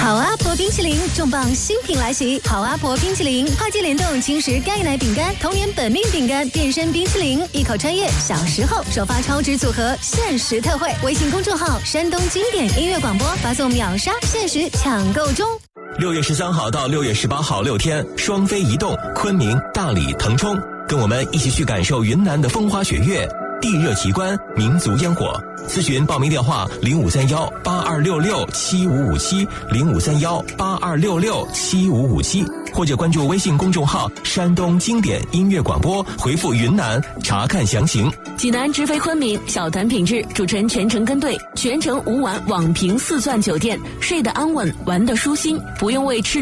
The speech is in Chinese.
好阿婆冰淇淋重磅新品来袭！好阿婆冰淇淋跨界联动轻食钙奶饼干、童年本命饼干变身冰淇淋，一口穿越小时候，首发超值组合限时特惠！微信公众号山东经典音乐广播发送秒杀，限时抢购中。 6月13号到6月18号6天，双飞移动昆明、大理、腾冲，跟我们一起去感受云南的风花雪月、地热奇观、民族烟火。咨询报名电话0531-8266-7557，0531-8266-7557，或者关注微信公众号山东经典音乐广播，回复云南查看详情。 济南直飞昆明，小团品质，主持人全程跟队，全程无玩网评4钻酒店，睡得安稳，玩得舒心，不用为吃